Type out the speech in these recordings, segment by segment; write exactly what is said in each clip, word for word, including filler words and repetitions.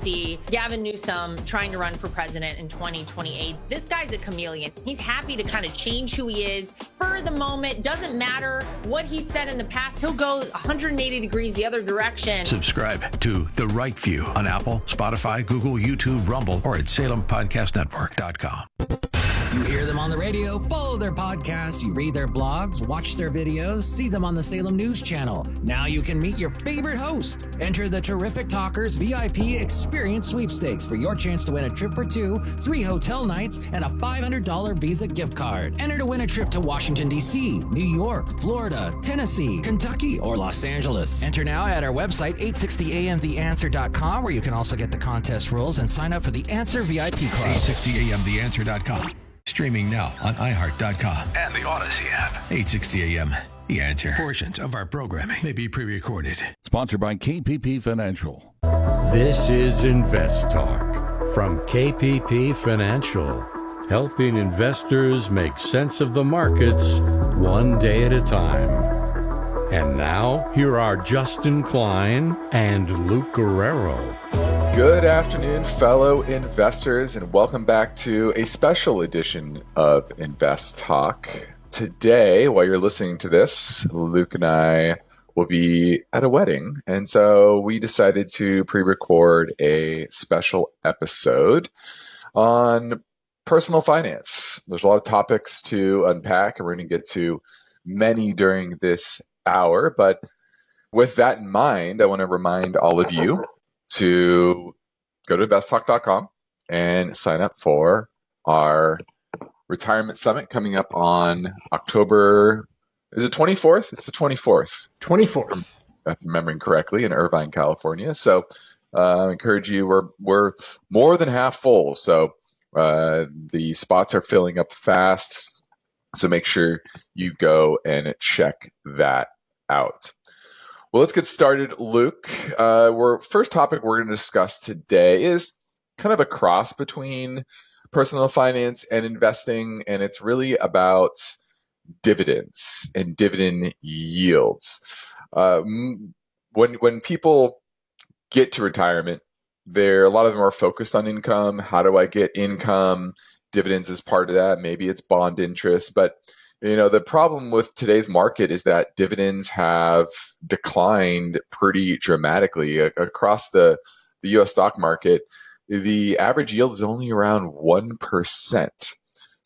see Gavin Newsom trying to run for president in twenty twenty-eight. This guy's a chameleon. He's happy to kind of change who he is for the moment. Doesn't matter what he said in the past. He'll go one hundred eighty degrees the other direction. Subscribe to The Right View on Apple, Spotify, Google, YouTube, Rumble, or at Salem Podcast Network dot com. You hear them on the radio, follow their podcasts, you read their blogs, watch their videos, see them on the Salem News Channel. Now you can meet your favorite host. Enter the Terrific Talkers V I P Experience Sweepstakes for your chance to win a trip for two, three hotel nights, and a five hundred dollars Visa gift card. Enter to win a trip to Washington, D C, New York, Florida, Tennessee, Kentucky, or Los Angeles. Enter now at our website, eight sixty a m the answer dot com, where you can also get the contest rules and sign up for the Answer V I P Club. eight sixty a m the answer dot com. Streaming now on i heart dot com and the Odyssey app. eight sixty a m The Answer. Portions of our programming may be pre-recorded. Sponsored by K P P Financial. This is Invest Talk from K P P Financial, helping investors make sense of the markets one day at a time. And now, here are Justin Klein and Luke Guerrero. Good afternoon, fellow investors, and welcome back to a special edition of Invest Talk. Today, while you're listening to this, Luke and I will be at a wedding, and so we decided to pre-record a special episode on personal finance. There's a lot of topics to unpack, and we're going to get to many during this hour, but with that in mind, I want to remind all of you to go to invest talk dot com and sign up for our retirement summit coming up on October, is it twenty-fourth? It's the twenty-fourth. twenty-fourth. If I'm remembering correctly, in Irvine, California. So uh, I encourage you, we're, we're more than half full. So uh, the spots are filling up fast. So make sure you go and check that out. Well, let's get started, Luke. Uh, we're, first topic we're going to discuss today is kind of a cross between personal finance and investing, and it's really about dividends and dividend yields. Um, when when people get to retirement, they're a lot of them are focused on income. How do I get income? Dividends is part of that. Maybe it's bond interest, but you know, the problem with today's market is that dividends have declined pretty dramatically across the, the U S stock market. The average yield is only around one percent.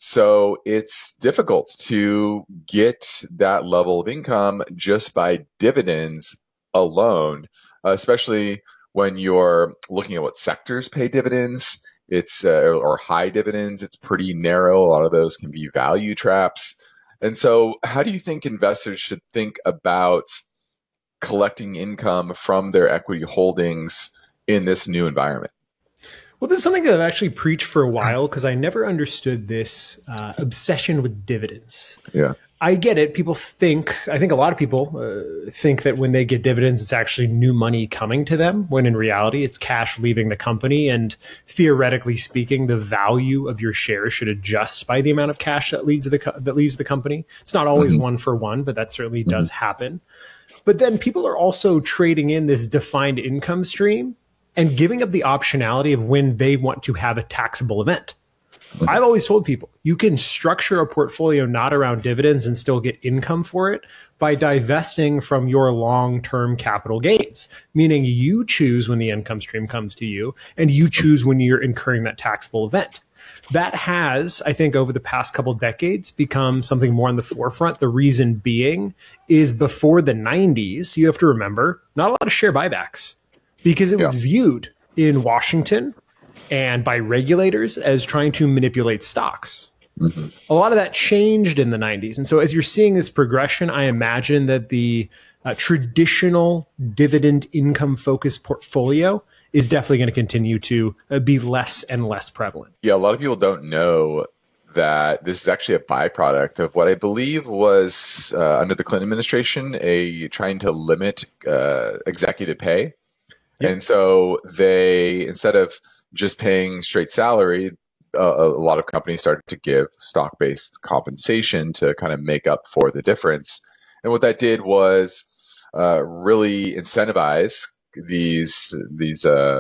So it's difficult to get that level of income just by dividends alone, especially when you're looking at what sectors pay dividends. It's uh, or high dividends. It's pretty narrow. A lot of those can be value traps. And so how do you think investors should think about collecting income from their equity holdings in this new environment? Well, this is something that I've actually preached for a while because I never understood this uh, obsession with dividends. Yeah. I get it. People think, I think a lot of people uh, think that when they get dividends, it's actually new money coming to them, when in reality, it's cash leaving the company. And theoretically speaking, the value of your shares should adjust by the amount of cash that leaves the, co- that leaves the company. It's not always mm-hmm. one for one, but that certainly mm-hmm. does happen. But then people are also trading in this defined income stream and giving up the optionality of when they want to have a taxable event. I've always told people you can structure a portfolio not around dividends and still get income for it by divesting from your long-term capital gains, meaning you choose when the income stream comes to you and you choose when you're incurring that taxable event. That has, I think, over the past couple decades become something more on the forefront. The reason being is before the nineties, you have to remember, not a lot of share buybacks because it was yeah. viewed in Washington and by regulators as trying to manipulate stocks. Mm-hmm. A lot of that changed in the nineties. And so as you're seeing this progression, I imagine that the uh, traditional dividend income focused portfolio is definitely going to continue to uh, be less and less prevalent. Yeah, a lot of people don't know that this is actually a byproduct of what I believe was uh, under the Clinton administration, a trying to limit uh, executive pay. Yep. And so they, instead of just paying straight salary, uh, a lot of companies started to give stock-based compensation to kind of make up for the difference. And what that did was uh, really incentivize these these uh,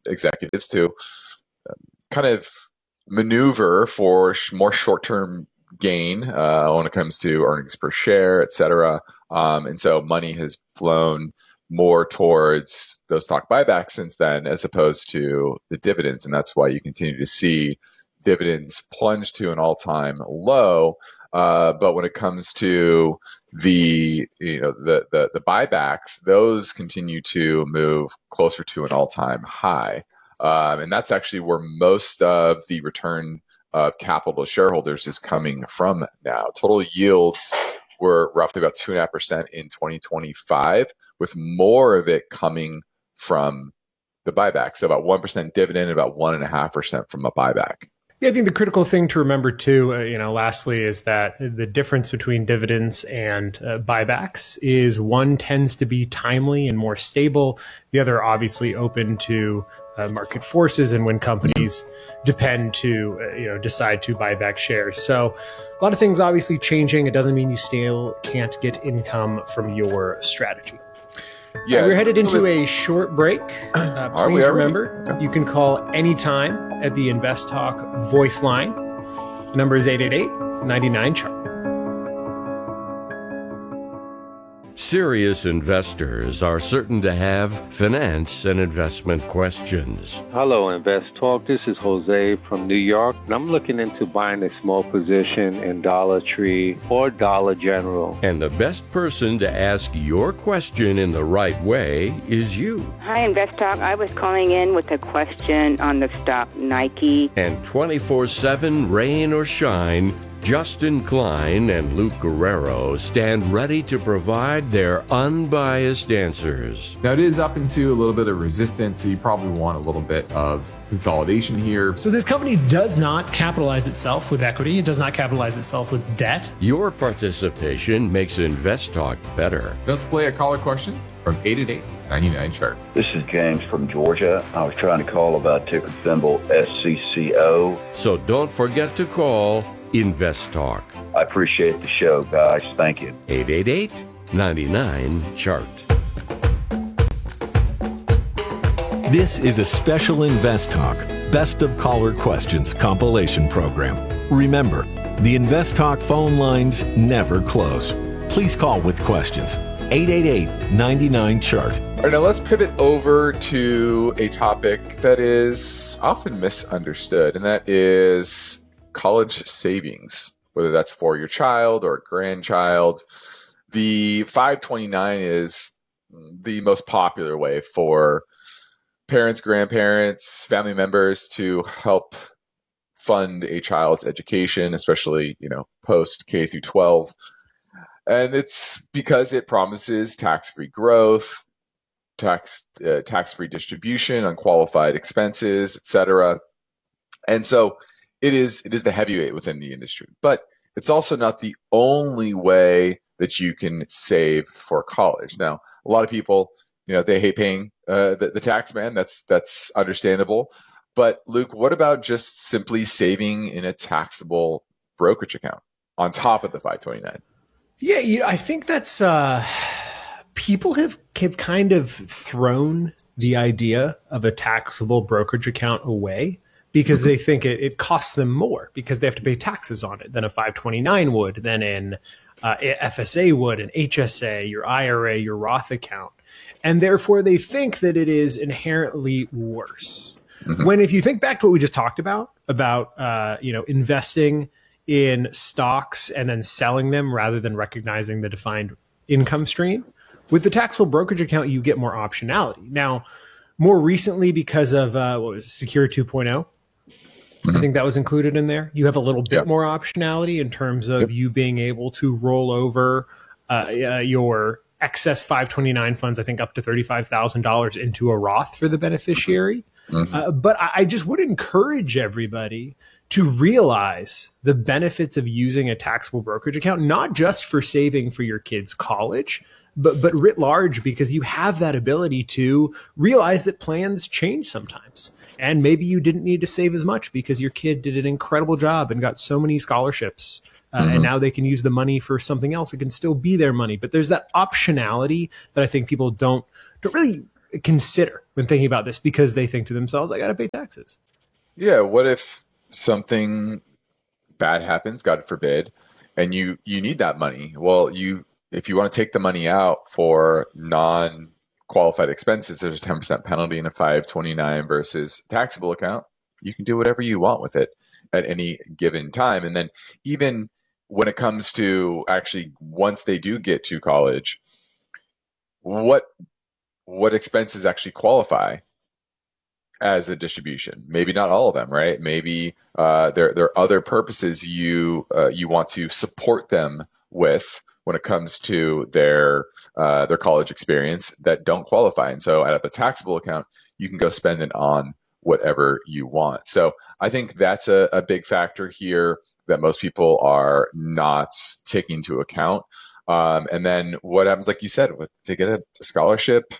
executives to kind of maneuver for sh- more short-term gain uh, when it comes to earnings per share, et cetera. Um, and so money has flown more towards those stock buybacks since then, as opposed to the dividends. And that's why you continue to see dividends plunge to an all-time low. Uh, but when it comes to the, you know, the, the, the buybacks, those continue to move closer to an all-time high. Um, and that's actually where most of the return of capital to shareholders is coming from now. Total yields were roughly about two and a half percent in twenty twenty-five, with more of it coming from the buyback. So about one percent dividend, about one and a half percent from a buyback. Yeah, I think the critical thing to remember too, uh, you know, lastly, is that the difference between dividends and uh, buybacks is one tends to be timely and more stable. The other obviously open to uh, market forces and when companies depend to, uh, you know, decide to buy back shares. So a lot of things obviously changing. It doesn't mean you still can't get income from your strategy. Yeah, uh, we're headed into a short break. Uh, please remember, okay. You can call anytime at the Invest Talk voice line. The number is eight eight eight, nine nine, chart. Serious investors are certain to have finance and investment questions. Hello, Invest Talk. This is Jose from New York, and I'm looking into buying a small position in Dollar Tree or Dollar General. And the best person to ask your question in the right way is you. Hi, Invest Talk. I was calling in with a question on the stock Nike. And twenty-four seven, rain or shine, Justin Klein and Luke Guerrero stand ready to provide their unbiased answers. Now, it is up into a little bit of resistance, so you probably want a little bit of consolidation here. So this company does not capitalize itself with equity. It does not capitalize itself with debt. Your participation makes Invest Talk better. Let's play a caller question from eight eight eight, nine nine, chart. This is James from Georgia. I was trying to call about ticker symbol S C C O. So don't forget to call Invest Talk. I appreciate the show, guys. Thank you. eight eight eight, nine nine, chart. This is a special Invest Talk Best of Caller Questions compilation program. Remember, the Invest Talk phone lines never close. Please call with questions. eight eight eight, nine nine, chart. All right, now let's pivot over to a topic that is often misunderstood, and that is college savings, whether that's for your child or grandchild. The five twenty-nine is the most popular way for parents, grandparents, family members to help fund a child's education, especially, you know, post K through twelve. And it's because it promises tax-free growth, tax uh, tax-free distribution, unqualified expenses, et cetera. And so It is it is the heavyweight within the industry, but it's also not the only way that you can save for college. Now, a lot of people, you know, they hate paying uh, the, the tax man. That's that's understandable. But Luke, what about just simply saving in a taxable brokerage account on top of the five twenty-nine? Yeah, you know, I think that's uh, people have have kind of thrown the idea of a taxable brokerage account away, because they think it, it costs them more because they have to pay taxes on it than a five twenty-nine would, than an uh, F S A would, an H S A, your I R A, your Roth account. And therefore, they think that it is inherently worse. Mm-hmm. When if you think back to what we just talked about, about uh, you know, investing in stocks and then selling them rather than recognizing the defined income stream, with the taxable brokerage account, you get more optionality. Now, more recently, because of uh, what was it, Secure two point oh, Mm-hmm. I think that was included in there. You have a little bit yep. more optionality in terms of yep. you being able to roll over uh, uh, your excess five twenty-nine funds, I think up to thirty-five thousand dollars into a Roth for the beneficiary. Mm-hmm. Uh, but I, I just would encourage everybody to realize the benefits of using a taxable brokerage account, not just for saving for your kids' college, but but writ large, because you have that ability to realize that plans change sometimes. And maybe you didn't need to save as much because your kid did an incredible job and got so many scholarships. Uh, mm-hmm. And now they can use the money for something else. It can still be their money. But there's that optionality that I think people don't don't really consider when thinking about this, because they think to themselves, I got to pay taxes? Yeah. What if something bad happens, God forbid, and you, you need that money? Well, you, if you want to take the money out for non-qualified expenses, there's a ten percent penalty in a five twenty-nine versus taxable account. You can do whatever you want with it at any given time. And then even when it comes to actually, once they do get to college, what what expenses actually qualify as a distribution? Maybe not all of them, right? Maybe uh, there there are other purposes you uh, you want to support them with when it comes to their uh, their college experience that don't qualify. And so out of a taxable account, you can go spend it on whatever you want. So I think that's a, a big factor here that most people are not taking into account. Um, and then what happens, like you said, if they get a scholarship,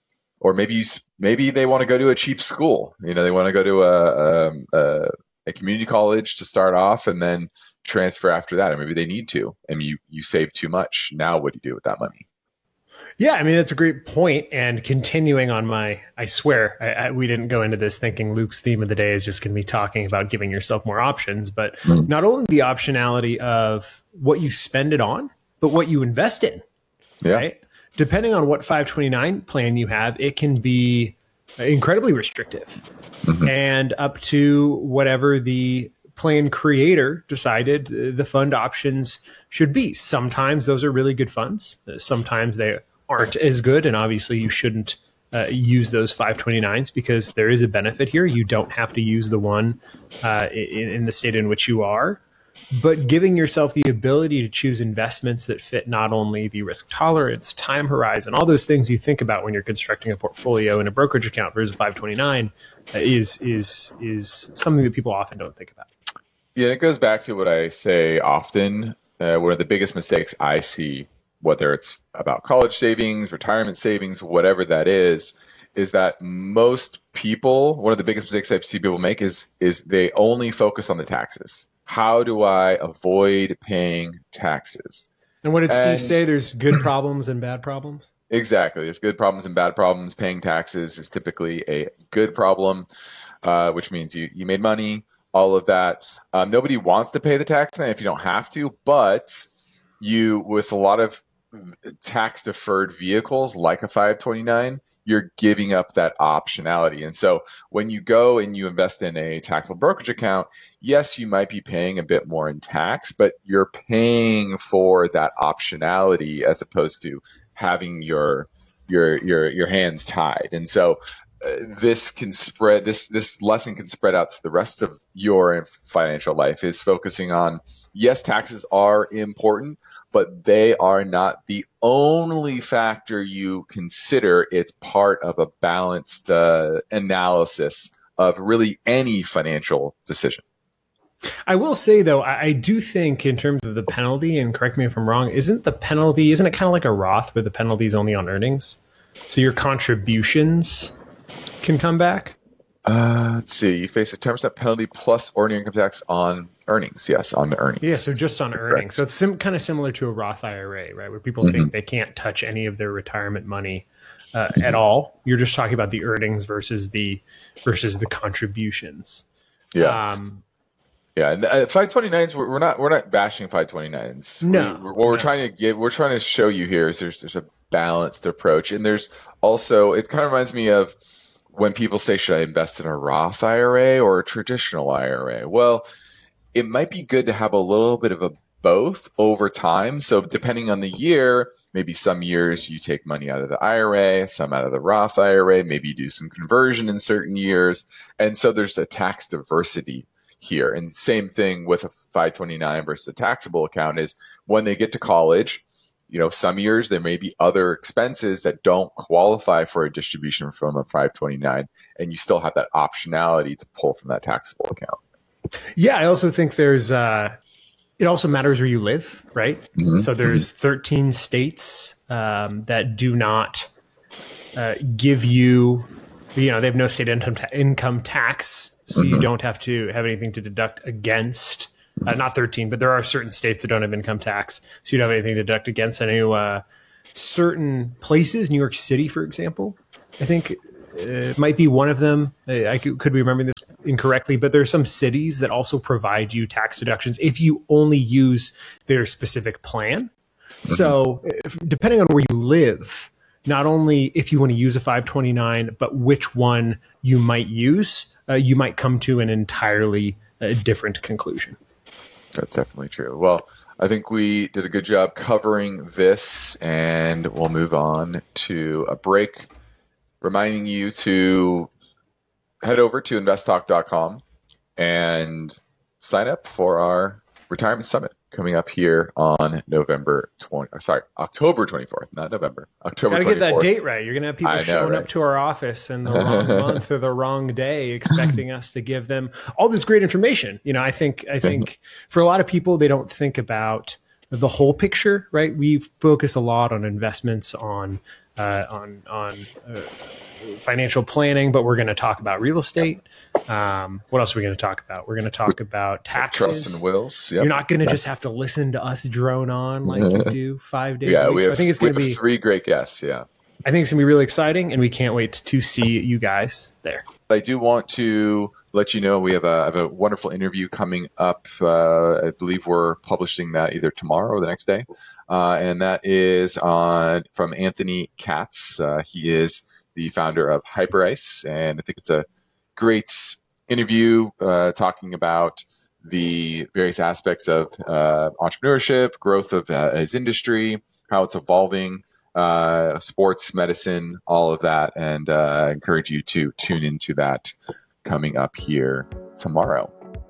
or maybe you, maybe they want to go to a cheap school. You know, they want to go to a, a, a community college to start off and then transfer after that. Or maybe they need to, and you, you save too much. Now what do you do with that money? Yeah, I mean, that's a great point. And continuing on my, I swear, I, I, we didn't go into this thinking Luke's theme of the day is just going to be talking about giving yourself more options, but mm. not only the optionality of what you spend it on, but what you invest in, yeah. right? Depending on what five twenty-nine plan you have, it can be incredibly restrictive mm-hmm. and up to whatever the plan creator decided the fund options should be. Sometimes those are really good funds. Sometimes they aren't as good. And obviously you shouldn't uh, use those five twenty-nines because there is a benefit here. You don't have to use the one uh, in, in the state in which you are. But giving yourself the ability to choose investments that fit not only the risk tolerance, time horizon, all those things you think about when you're constructing a portfolio in a brokerage account versus a five twenty-nine uh, is is is something that people often don't think about. Yeah, it goes back to what I say often. Uh, one of the biggest mistakes I see, whether it's about college savings, retirement savings, whatever that is, is that most people, one of the biggest mistakes I see people make is is they only focus on the taxes. How do I avoid paying taxes? And what did and, Steve say? There's good problems and bad problems? Exactly. There's good problems and bad problems. Paying taxes is typically a good problem, uh, which means you, you made money, all of that. Um, nobody wants to pay the tax if you don't have to, but you, with a lot of tax deferred vehicles like a five twenty-nine, you're giving up that optionality. And so when you go and you invest in a taxable brokerage account, yes, you might be paying a bit more in tax, but you're paying for that optionality as opposed to having your your your your hands tied. And so uh, this can spread this this lesson can spread out to the rest of your financial life, is focusing on, yes, taxes are important, but they are not the only factor you consider. It's part of a balanced uh, analysis of really any financial decision. I will say, though, I, I do think in terms of the penalty, and correct me if I'm wrong, isn't the penalty, isn't it kind of like a Roth where the penalty is only on earnings? So your contributions can come back? Uh, let's see. You face a ten percent penalty plus ordinary income tax on earnings. Yes, on the earnings. Yeah, so just on earnings. Correct. So it's sim- kind of similar to a Roth I R A, right? Where people mm-hmm. think they can't touch any of their retirement money uh, mm-hmm. at all. You're just talking about the earnings versus the versus the contributions. Yeah. Um, yeah, and uh, five twenty-nines. We're, we're not we're not bashing five twenty-nines. No. We, what we're no. trying to give, we're trying to show you here is there's there's a balanced approach, and there's also, it kind of reminds me of when people say, should I invest in a Roth I R A or a traditional I R A? Well, it might be good to have a little bit of a both over time. So depending on the year, maybe some years you take money out of the I R A, some out of the Roth I R A, maybe you do some conversion in certain years. And so there's a tax diversity here. And same thing with a five twenty-nine versus a taxable account is when they get to college, you know, some years there may be other expenses that don't qualify for a distribution from a five twenty-nine, and you still have that optionality to pull from that taxable account. Yeah, I also think there's, uh, it also matters where you live, right? Mm-hmm. So there's mm-hmm. thirteen states um, that do not uh, give you, you know, they have no state income, ta- income tax, so mm-hmm. you don't have to have anything to deduct against. Uh, not thirteen, but there are certain states that don't have income tax, so you don't have anything to deduct against. I know uh, certain places, New York City, for example, I think it might be one of them. I could, could be remembering this incorrectly, but there are some cities that also provide you tax deductions if you only use their specific plan. Mm-hmm. So if, depending on where you live, not only if you want to use a five twenty-nine, but which one you might use, uh, you might come to an entirely uh, different conclusion. That's definitely true. Well, I think we did a good job covering this, and we'll move on to a break, reminding you to head over to invest talk dot com and sign up for our retirement summit coming up here on November twentieth. Sorry, October twenty-fourth, not November. October Gotta twenty-fourth. Get that date right. You're gonna have people know, showing right? up to our office in the wrong month or the wrong day, expecting us to give them all this great information. You know, I think I think for a lot of people, they don't think about the whole picture, right? We focus a lot on investments, on uh, on on uh, financial planning, but we're going to talk about real estate. Um, what else are we going to talk about? We're going to talk about taxes, trust and wills. Yep. You're not going to just have to listen to us drone on like you do five days yeah, a week. We So have, I think it's we going to have be three great guests. Yeah, I think it's going to be really exciting, and we can't wait to see you guys there. I do want to let you know we have a, have a wonderful interview coming up. Uh, I believe we're publishing that either tomorrow or the next day, uh, and that is on from Anthony Katz. Uh, he is the founder of HyperIce, and I think it's a great interview uh, talking about the various aspects of uh, entrepreneurship, growth of uh, his industry, how it's evolving, uh, sports, medicine, all of that. And uh, I encourage you to tune into that coming up here tomorrow.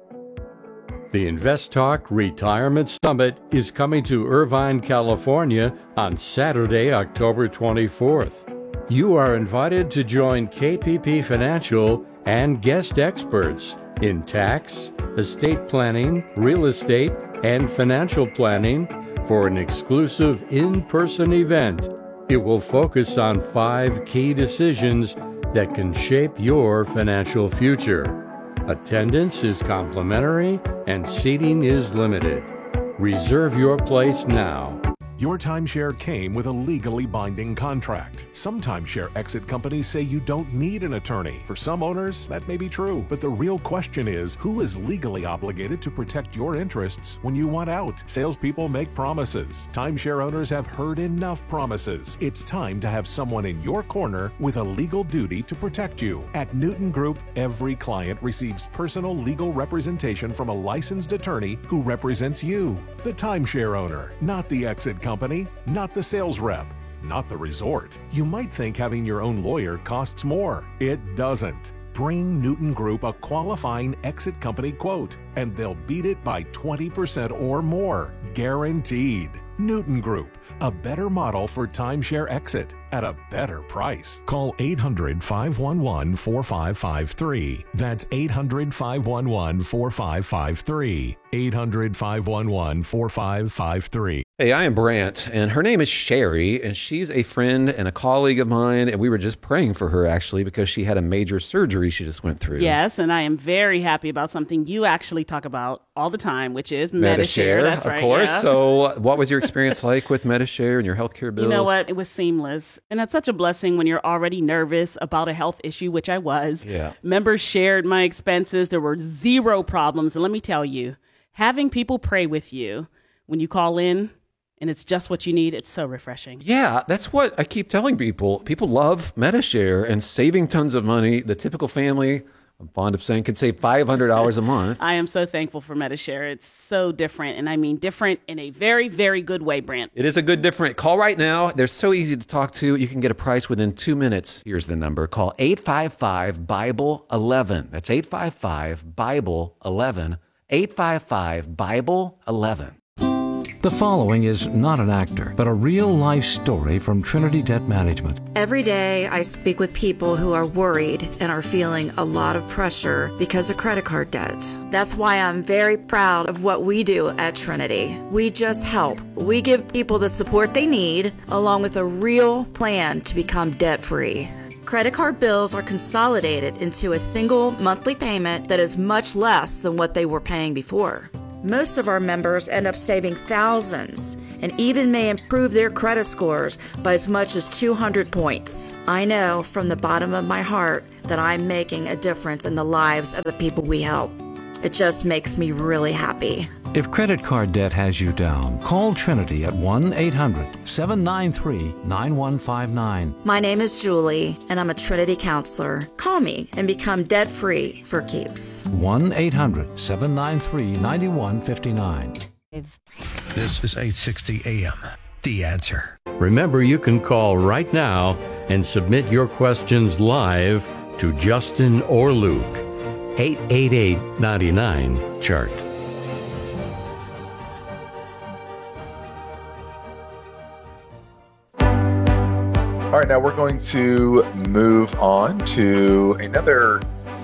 The Invest Talk Retirement Summit is coming to Irvine, California on Saturday, October twenty-fourth. You are invited to join K P P Financial and guest experts in tax, estate planning, real estate, and financial planning for an exclusive in-person event. It will focus on five key decisions that can shape your financial future. Attendance is complimentary and seating is limited. Reserve your place now. Your timeshare came with a legally binding contract. Some timeshare exit companies say you don't need an attorney. For some owners, that may be true. But the real question is, who is legally obligated to protect your interests when you want out? Salespeople make promises. Timeshare owners have heard enough promises. It's time to have someone in your corner with a legal duty to protect you. At Newton Group, every client receives personal legal representation from a licensed attorney who represents you, the timeshare owner, not the exit company. Company, not the sales rep, not the resort. You might think having your own lawyer costs more. It doesn't. Bring Newton Group a qualifying exit company quote, and they'll beat it by twenty percent or more, guaranteed. Newton Group, a better model for timeshare exit at a better price. Call eight hundred, five one one, four five five three. That's eight hundred, five one one, four five five three. eight hundred, five one one, four five five three. Hey, I am Brant, and her name is Sherry, and she's a friend and a colleague of mine, and we were just praying for her, actually, because she had a major surgery she just went through. Yes, and I am very happy about something you actually talk about all the time, which is Medi-Share. That's of right, course. yeah. So what was your experience like with Medi-Share and your healthcare bills? You know what? It was seamless. And that's such a blessing when you're already nervous about a health issue, which I was. Yeah. Members shared my expenses. There were zero problems. And let me tell you, having people pray with you when you call in, and it's just what you need, it's so refreshing. Yeah, that's what I keep telling people. People love Medi-Share and saving tons of money. The typical family, I'm fond of saying, can save five hundred dollars a month. I am so thankful for Medi-Share. It's so different, and I mean different in a very, very good way, Brant. It is a good different. Call right now. They're so easy to talk to. You can get a price within two minutes. Here's the number. Call eight five five, Bible eleven. That's eight five five, Bible eleven. eight five five, Bible eleven. The following is not an actor, but a real-life story from Trinity Debt Management. Every day, I speak with people who are worried and are feeling a lot of pressure because of credit card debt. That's why I'm very proud of what we do at Trinity. We just help. We give people the support they need, along with a real plan to become debt-free. Credit card bills are consolidated into a single monthly payment that is much less than what they were paying before. Most of our members end up saving thousands and even may improve their credit scores by as much as two hundred points. I know from the bottom of my heart that I'm making a difference in the lives of the people we help. It just makes me really happy. If credit card debt has you down, call Trinity at one eight hundred seven nine three nine one five nine. My name is Julie, and I'm a Trinity counselor. Call me and become debt-free for keeps. one eight hundred seven nine three nine one five nine. This is eight sixty A M. The Answer. Remember, you can call right now and submit your questions live to Justin or Luke. eight eight eight, nine nine, chart. All right, now we're going to move on to another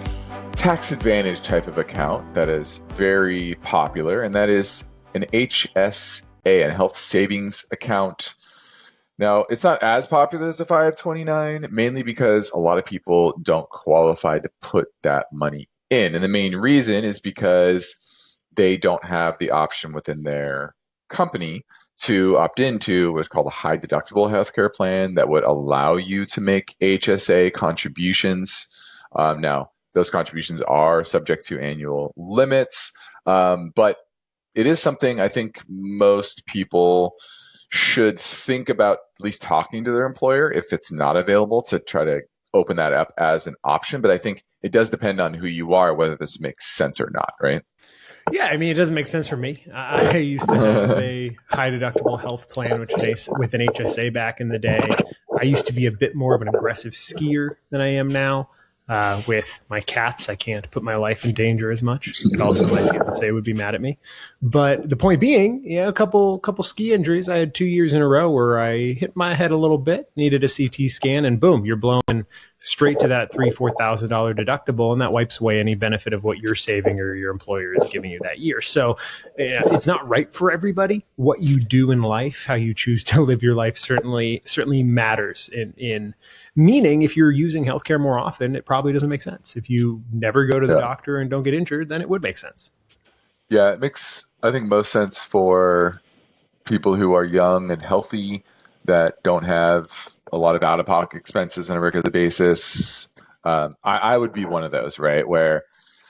tax advantage type of account that is very popular, and that is an H S A, a health savings account. Now, it's not as popular as a five twenty-nine, mainly because a lot of people don't qualify to put that money in. And the main reason is because they don't have the option within their company to opt into what's called a high deductible healthcare plan that would allow you to make H S A contributions. Um, now, those contributions are subject to annual limits, um, but it is something I think most people should think about at least talking to their employer if it's not available, to try to open that up as an option. But I think it does depend on who you are, whether this makes sense or not, right? Yeah, I mean, it doesn't make sense for me. I used to have a high deductible health plan, which is with an H S A back in the day. I used to be a bit more of an aggressive skier than I am now. Uh, with my cats, I can't put my life in danger as much. And also, my fiance would be mad at me. But the point being, yeah, a couple couple ski injuries. I had two years in a row where I hit my head a little bit, needed a C T scan, and boom, you're blowing straight to that three, four thousand dollar deductible, and that wipes away any benefit of what you're saving or your employer is giving you that year. So yeah, it's not right for everybody. What you do in life, how you choose to live your life, certainly certainly matters. In in meaning, if you're using healthcare more often, it probably doesn't make sense. If you never go to the yeah. doctor and don't get injured, then it would make sense. Yeah, it makes, I think, most sense for people who are young and healthy that don't have a lot of out-of-pocket expenses on a regular basis. Um, I, I would be one of those, right, where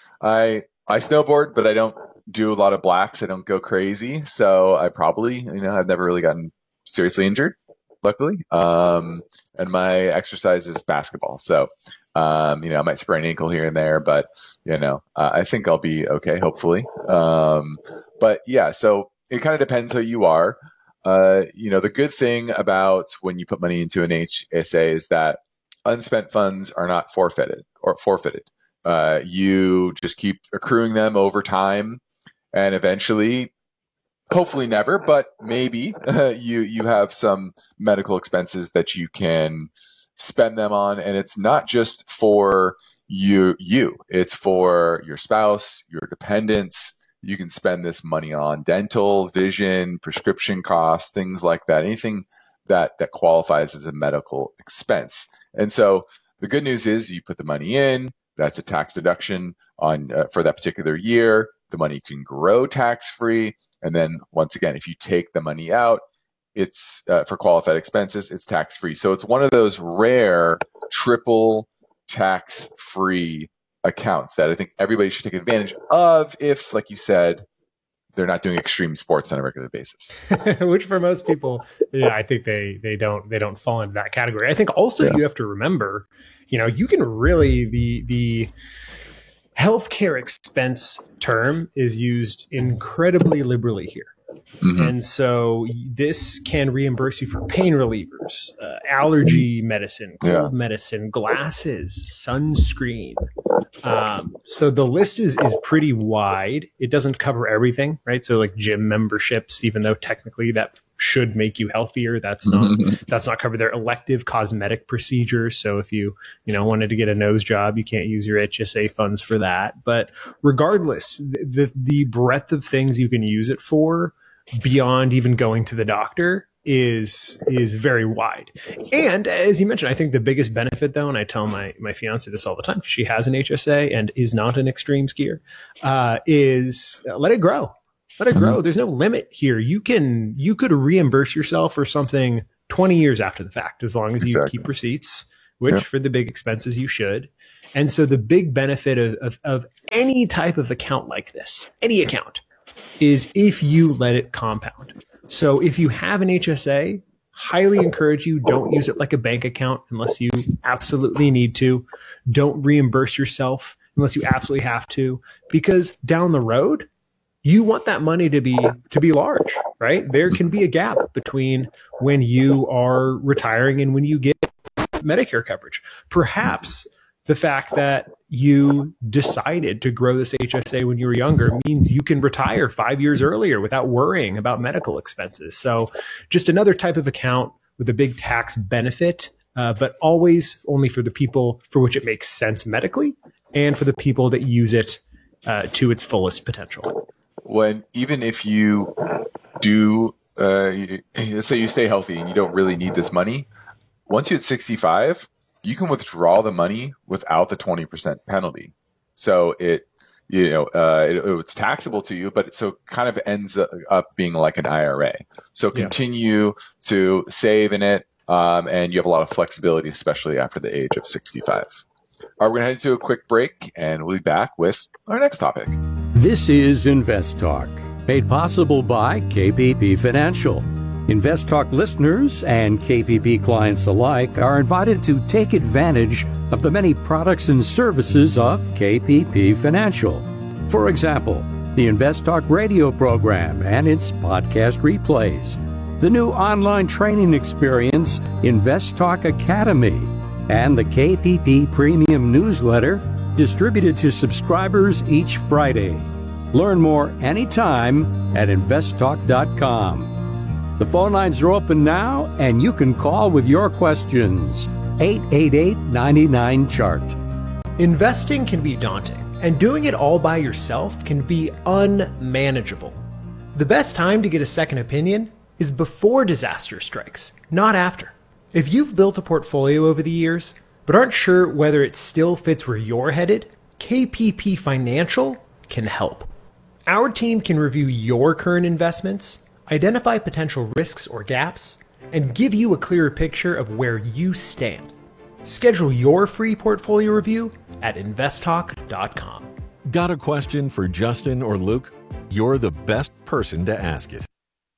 I I snowboard, but I don't do a lot of blacks. I don't go crazy. So I probably, you know, I've never really gotten seriously injured, luckily. Um, and my exercise is basketball. So, um, you know, I might sprain an ankle here and there, but, you know, uh, I think I'll be okay, hopefully. Um, but yeah, so it kind of depends who you are. Uh, you know, the good thing about when you put money into an H S A is that unspent funds are not forfeited or forfeited. Uh, you just keep accruing them over time, and eventually, hopefully never, but maybe uh, you you have some medical expenses that you can spend them on, and it's not just for you. You, it's for your spouse, your dependents. You can spend this money on dental, vision, prescription costs, things like that. Anything that that qualifies as a medical expense. And so the good news is you put the money in. That's a tax deduction on uh, for that particular year. The money can grow tax-free. And then once again, if you take the money out, it's uh, for qualified expenses, it's tax-free. So it's one of those rare triple tax-free accounts that I think everybody should take advantage of if, like you said, they're not doing extreme sports on a regular basis. Which for most people, yeah, I think they they don't they don't fall into that category. I think also yeah. you have to remember, you know, you can really the the healthcare expense term is used incredibly liberally here. Mm-hmm. And so this can reimburse you for pain relievers, uh, allergy medicine, cold yeah. medicine, glasses, sunscreen. Um, so the list is is pretty wide. It doesn't cover everything, right? So like gym memberships, even though technically that should make you healthier, that's not mm-hmm. that's not covered there. Elective cosmetic procedures. So if you you know wanted to get a nose job, you can't use your H S A funds for that. But regardless, the the breadth of things you can use it for, beyond even going to the doctor, is is very wide. And as you mentioned, I think the biggest benefit, though, and I tell my my fiance this all the time, she has an H S A and is not an extreme skier, uh, is let it grow. Let it grow. There's no limit here. You can you could reimburse yourself for something twenty years after the fact, as long as you Exactly. keep receipts, which Yeah. for the big expenses you should. And so the big benefit of, of, of any type of account like this, any account, is if you let it compound. So if you have an H S A, highly encourage you, don't use it like a bank account unless you absolutely need to. Don't reimburse yourself unless you absolutely have to, because down the road, you want that money to be to be large, right? There can be a gap between when you are retiring and when you get Medicare coverage. Perhaps the fact that you decided to grow this H S A when you were younger means you can retire five years earlier without worrying about medical expenses. So just another type of account with a big tax benefit, uh, but always only for the people for which it makes sense medically and for the people that use it uh, to its fullest potential. When even if you do, uh, let's say you stay healthy and you don't really need this money, once you hit sixty-five, you can withdraw the money without the twenty percent penalty. So it, you know, uh, it, it's taxable to you, but it so kind of ends up being like an I R A. So Yeah. continue to save in it, um, and you have a lot of flexibility, especially after the age of sixty-five. All right, we're going to head into a quick break, and we'll be back with our next topic. This is Invest Talk, made possible by K P P Financial. Invest Talk listeners and K P P clients alike are invited to take advantage of the many products and services of K P P Financial. For example, the Invest Talk radio program and its podcast replays, the new online training experience, Invest Talk Academy, and the K P P Premium newsletter distributed to subscribers each Friday. Learn more anytime at invest talk dot com. The phone lines are open now, and you can call with your questions. eight eight eight, nine nine, C H A R T. Investing can be daunting, and doing it all by yourself can be unmanageable. The best time to get a second opinion is before disaster strikes, not after. If you've built a portfolio over the years, but aren't sure whether it still fits where you're headed, K P P Financial can help. Our team can review your current investments, identify potential risks or gaps, and give you a clearer picture of where you stand. Schedule your free portfolio review at invest talk dot com. Got a question for Justin or Luke? You're the best person to ask it.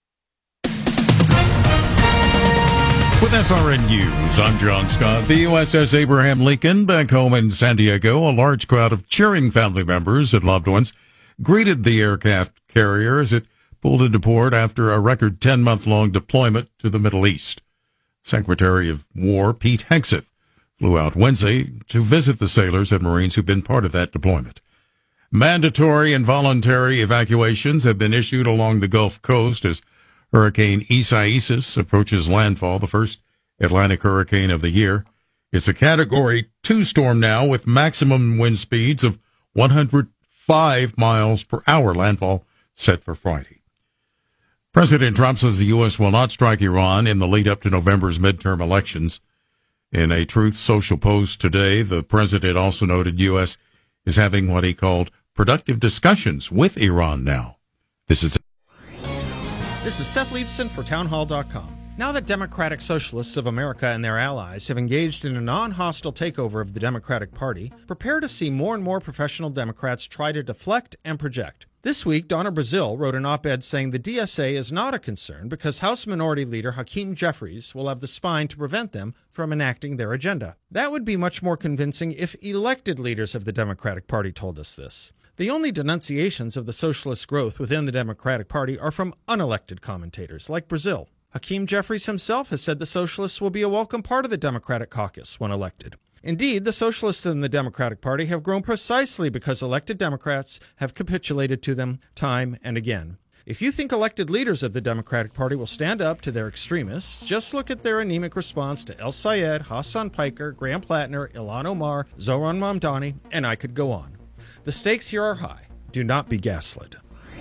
With S R N News, I'm John Scott. The U S S Abraham Lincoln, back home in San Diego, a large crowd of cheering family members and loved ones greeted the aircraft carrier as it pulled into port after a record ten-month-long deployment to the Middle East. Secretary of War Pete Hegseth flew out Wednesday to visit the sailors and Marines who've been part of that deployment. Mandatory and voluntary evacuations have been issued along the Gulf Coast as Hurricane Isaias approaches landfall, the first Atlantic hurricane of the year. It's a Category two storm now with maximum wind speeds of one hundred five miles per hour. Landfall set for Friday. President Trump says the U S will not strike Iran in the lead up to November's midterm elections. In a Truth Social post today, the president also noted U S is having what he called productive discussions with Iran now. This is This is Seth Leibson for townhall dot com. Now that Democratic Socialists of America and their allies have engaged in a non-hostile takeover of the Democratic Party, prepare to see more and more professional Democrats try to deflect and project. This week, Donna Brazile wrote an op-ed saying the D S A is not a concern because House Minority Leader Hakeem Jeffries will have the spine to prevent them from enacting their agenda. That would be much more convincing if elected leaders of the Democratic Party told us this. The only denunciations of the socialist growth within the Democratic Party are from unelected commentators like Brazile. Hakeem Jeffries himself has said the socialists will be a welcome part of the Democratic caucus when elected. Indeed, the socialists in the Democratic Party have grown precisely because elected Democrats have capitulated to them time and again. If you think elected leaders of the Democratic Party will stand up to their extremists, just look at their anemic response to El Sayed, Hassan Piker, Graham Plattner, Ilhan Omar, Zohran Mamdani, and I could go on. The stakes here are high. Do not be gaslit.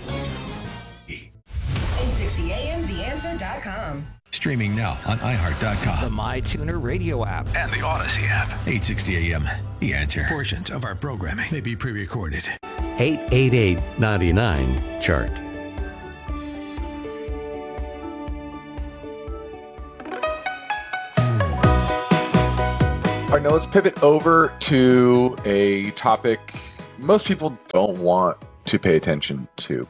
eight sixty A M the answer dot com. Streaming now on i heart dot com. The MyTuner radio app. And the Odyssey app. eight sixty A M The Answer. Portions of our programming may be pre-recorded. eight eight eight, nine nine, C H A R T. All right, now let's pivot over to a topic most people don't want to pay attention to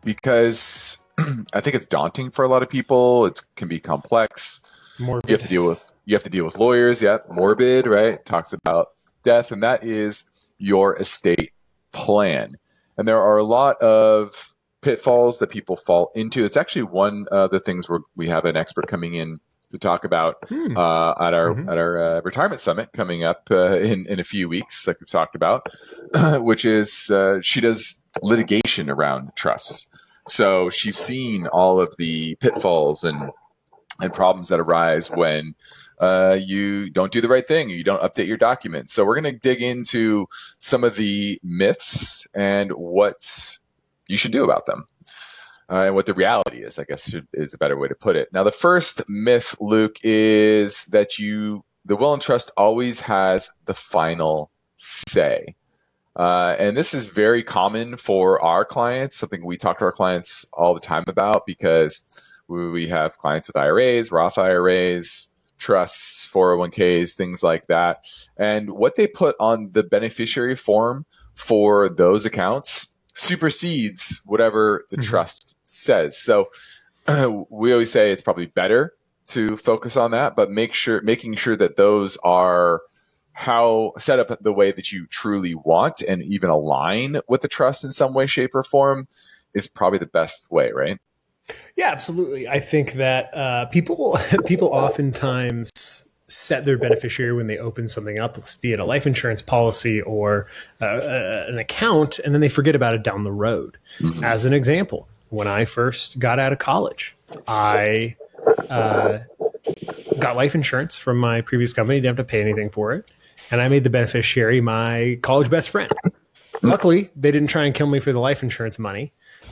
because I think it's daunting for a lot of people. It can be complex. Morbid. You have to deal with you have to deal with lawyers. Yeah, morbid, right? Talks about death, and that is your estate plan. And there are a lot of pitfalls that people fall into. It's actually one of the things where we have an expert coming in to talk about Hmm. uh, at our Mhm. at our uh, retirement summit coming up uh, in in a few weeks, like we've talked about, which is uh, she does litigation around trusts. So she's seen all of the pitfalls and and problems that arise when uh, you don't do the right thing, you don't update your documents. So we're going to dig into some of the myths and what you should do about them. Uh, and what the reality is, I guess, should, is a better way to put it. Now, the first myth, Luke, is that you, the will and trust always has the final say. Uh, and this is very common for our clients, something we talk to our clients all the time about because we, we have clients with I R As, Roth I R As, trusts, four oh one k's, things like that. And what they put on the beneficiary form for those accounts supersedes whatever the Mhm. trust says. So uh, we always say it's probably better to focus on that, but make sure making sure that those are how set up the way that you truly want and even align with the trust in some way, shape, or form is probably the best way, right? Yeah, absolutely. I think that uh, people people oftentimes set their beneficiary when they open something up, be it a life insurance policy or uh, uh, an account, and then they forget about it down the road. Mm-hmm. As an example, when I first got out of college, I uh, got life insurance from my previous company, didn't have to pay anything for it, and I made the beneficiary my college best friend. Luckily, they didn't try and kill me for the life insurance money.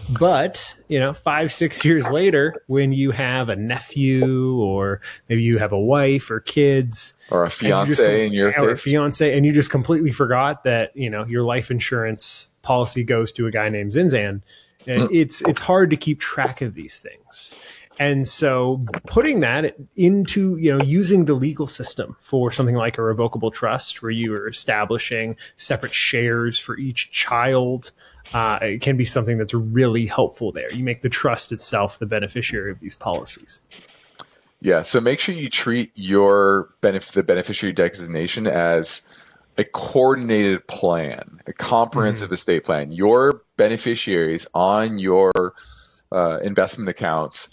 But, you know, five, six years later, when you have a nephew or maybe you have a wife or kids or a fiance in your or a case, fiance, and you just completely forgot that, you know, your life insurance policy goes to a guy named Zinzan, and it's it's hard to keep track of these things. And so putting that into, you know, using the legal system for something like a revocable trust where you are establishing separate shares for each child, uh, it can be something that's really helpful there. You make the trust itself the beneficiary of these policies. Yeah, so make sure you treat your benef- the beneficiary designation as a coordinated plan, a comprehensive mm-hmm. estate plan. Your beneficiaries on your uh, investment accounts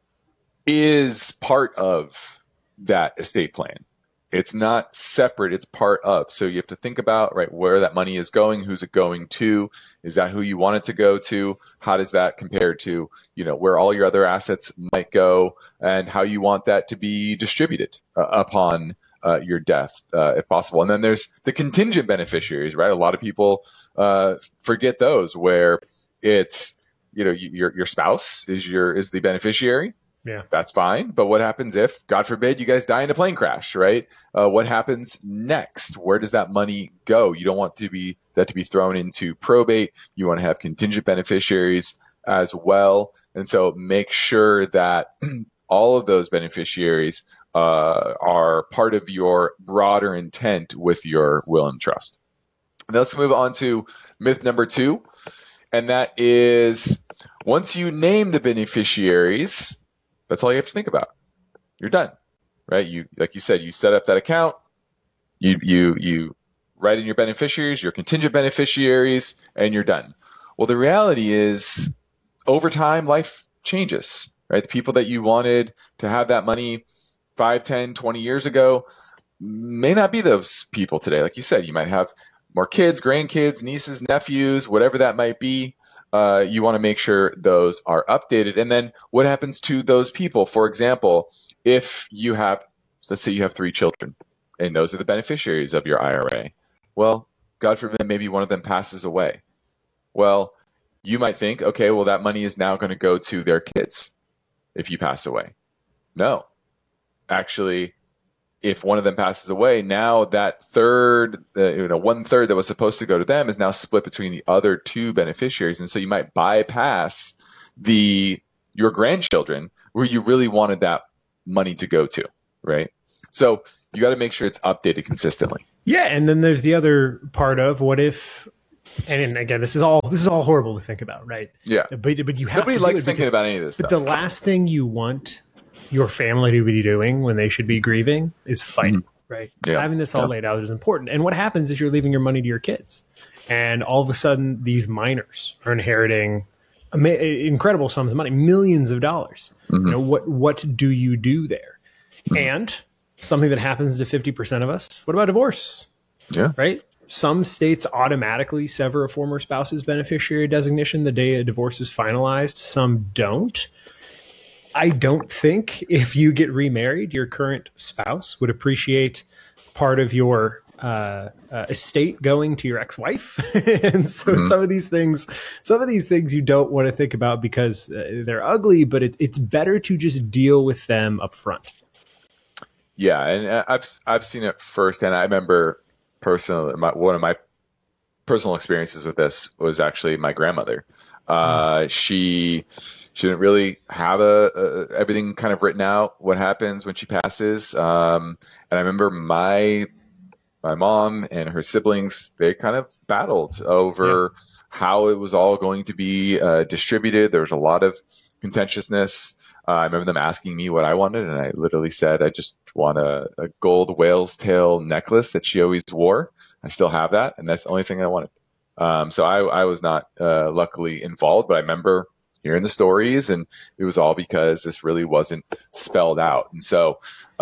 is part of that estate plan. It's not separate, it's part of. So you have to think about, right, where that money is going, who's it going to, is that who you want it to go to, how does that compare to, you know, where all your other assets might go, and how you want that to be distributed uh, upon uh, your death, uh, if possible. And then there's the contingent beneficiaries, right? A lot of people uh, forget those, where it's, you know, your your spouse is your is the beneficiary. Yeah, that's fine. But what happens if, God forbid, you guys die in a plane crash, right? Uh, what happens next? Where does that money go? You don't want to be that to be thrown into probate. You want to have contingent beneficiaries as well. And so make sure that all of those beneficiaries uh, are part of your broader intent with your will and trust. Now let's move on to myth number two. And that is, once you name the beneficiaries, that's all you have to think about. You're done, right? You, like you said, you set up that account, you you you write in your beneficiaries, your contingent beneficiaries, and you're done. Well, the reality is, over time, life changes, right? The people that you wanted to have that money five, ten, twenty years ago may not be those people today. Like you said, you might have more kids, grandkids, nieces, nephews, whatever that might be. Uh, you want to make sure those are updated. And then what happens to those people? For example, if you have, let's say you have three children and those are the beneficiaries of your I R A. Well, God forbid, maybe one of them passes away. Well, you might think, okay, well, that money is now going to go to their kids if you pass away. No, actually, if one of them passes away, now that third, uh, you know, one third that was supposed to go to them is now split between the other two beneficiaries. And so you might bypass the your grandchildren where you really wanted that money to go to, right? So you got to make sure it's updated consistently. Yeah, and then there's the other part of what if, and again, this is all this is all horrible to think about, right? Yeah, but but you have nobody to likes do it thinking because, about any of this. But stuff. the last thing you want your family to be doing when they should be grieving is fighting, mm-hmm. right? Yeah. Having this all yeah. laid out is important. And what happens is you're leaving your money to your kids, and all of a sudden these minors are inheriting incredible sums of money, millions of dollars. Mm-hmm. You know, what what do you do there? Mm-hmm. And something that happens to fifty percent of us. What about divorce? Yeah. Right? Some states automatically sever a former spouse's beneficiary designation the day a divorce is finalized. Some don't. I don't think if you get remarried, your current spouse would appreciate part of your uh, uh, estate going to your ex-wife. And so mm-hmm. some of these things, some of these things you don't want to think about because uh, they're ugly, but it, it's better to just deal with them up front. Yeah. And I've, I've seen it first. And I remember personally, my, one of my personal experiences with this was actually my grandmother. Uh, mm. She, She didn't really have a, a everything kind of written out what happens when she passes. Um, and I remember my my mom and her siblings, they kind of battled over yeah. how it was all going to be uh, distributed. There was a lot of contentiousness. Uh, I remember them asking me what I wanted, and I literally said, I just want a, a gold whale's tail necklace that she always wore. I still have that, and that's the only thing I wanted. Um, so I, I was not uh, luckily involved, but I remember hearing the stories, and it was all because this really wasn't spelled out. And so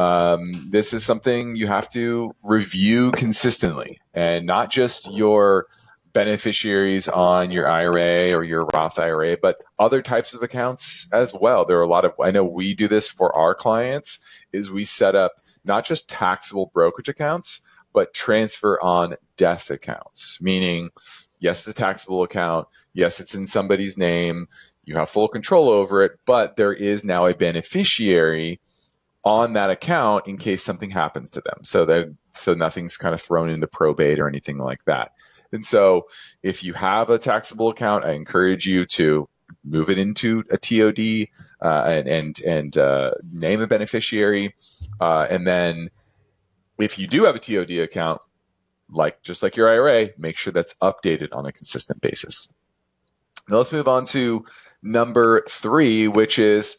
um, this is something you have to review consistently, and not just your beneficiaries on your I R A or your Roth I R A, but other types of accounts as well. There are a lot of, I know we do this for our clients, is we set up not just taxable brokerage accounts, but transfer on death accounts, meaning yes, it's a taxable account. Yes, it's in somebody's name. You have full control over it, but there is now a beneficiary on that account in case something happens to them. So that so nothing's kind of thrown into probate or anything like that. And so if you have a taxable account, I encourage you to move it into a T O D uh, and and, and uh, name a beneficiary. Uh, and then if you do have a T O D account, like just like your I R A, make sure that's updated on a consistent basis. Now let's move on to number three, which is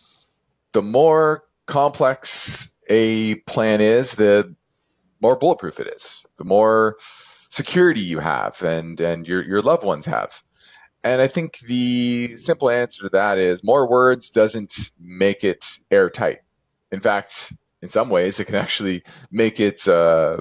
the more complex a plan is, the more bulletproof it is, the more security you have and, and your, your loved ones have. And I think the simple answer to that is more words doesn't make it airtight. In fact, in some ways, it can actually make it uh,